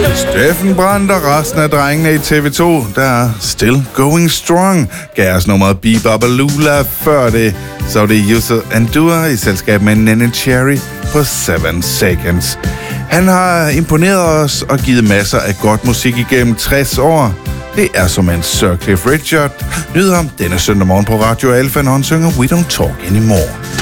Steffen Brandt og resten af drengene i TV2, der er still going strong, gav os nummeret Be-Baba-Lula. Før det, så var det Yusuf Endure i selskab med Nene Cherry på 7 Seconds. Han har imponeret os og givet masser af godt musik igennem 60 år. Det er som en Sir Cliff Richard. Nyder ham denne søndag morgen på Radio Alfa, når han synger We Don't Talk Anymore.